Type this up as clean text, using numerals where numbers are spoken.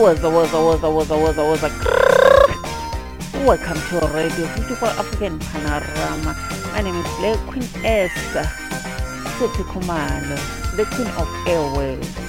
Waza. Welcome to Radio Future African Panorama. My name is Black Queen Esther Seti Kumalo, the Queen of Airways.